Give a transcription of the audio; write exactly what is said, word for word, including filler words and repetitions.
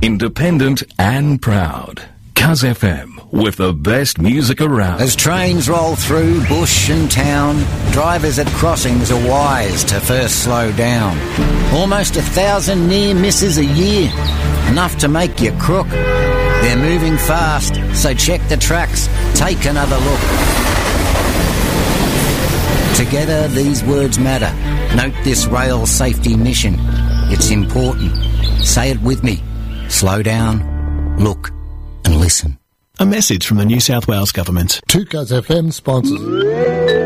Independent and proud. Cuz F M, with the best music around. As trains roll through bush and town, drivers at crossings are wise to first slow down. Almost a thousand near misses a year, enough to make you crook. They're moving fast, so check the tracks, take another look. Together these words matter. Note this rail safety mission. It's important. Say it with me. Slow down, look and listen. A message from the New South Wales Government. Two Cuz F M sponsors.